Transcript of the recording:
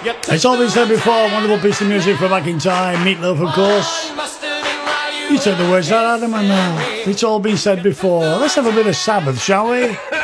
It's all been said before. Wonderful piece of music from back in time. Meatloaf, of course. You took the words out, Adam, and it's all been said before. Let's have a bit of Sabbath, shall we?